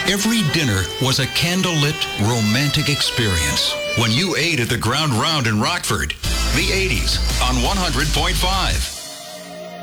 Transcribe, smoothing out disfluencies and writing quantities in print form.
Every dinner was a candlelit, romantic experience. When you ate at the Ground Round in Rockford, the 80s on 100.5.